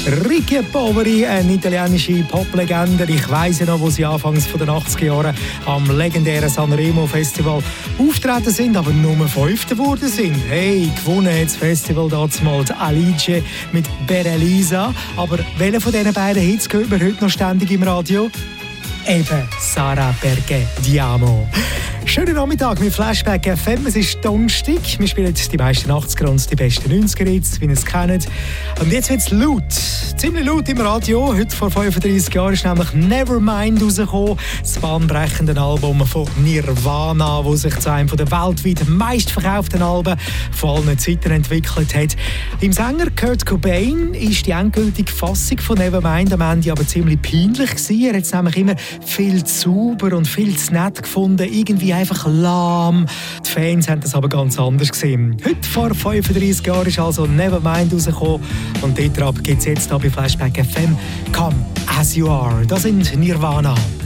Ricky Poveri, eine italienische Poplegende. Ich weiss ja noch, wo sie anfangs von den 80er Jahren am legendären Sanremo Festival auftreten sind, aber nur Fünfte geworden sind. Hey, gewonnen hat das Festival damals Alice mit Berelisa. Aber welcher von diesen beiden Hits hört man heute noch ständig im Radio? Eben Sarà perché ti amo. Schönen Nachmittag mit Flashback FM. Es ist Donnerstag. Wir spielen die meisten 80er und die besten 90er Hits, wie ihr es kennt. Und jetzt wird es laut. Ziemlich laut im Radio. Heute vor 35 Jahren ist nämlich Nevermind rausgekommen. Das bahnbrechende Album von Nirvana, das sich zu einem der weltweit meistverkauften Alben von allen Zeiten entwickelt hat. Im Sänger Kurt Cobain ist die endgültige Fassung von Nevermind am Ende aber ziemlich peinlich gewesen. Er hat es nämlich immer viel zu sauber und viel zu nett gefunden. Irgendwie einfach lahm. Die Fans haben das aber ganz anders gesehen. Heute vor 35 Jahren ist also Nevermind rausgekommen und dort gibt es jetzt bei Flashback FM Come As You Are. Das sind Nirvana.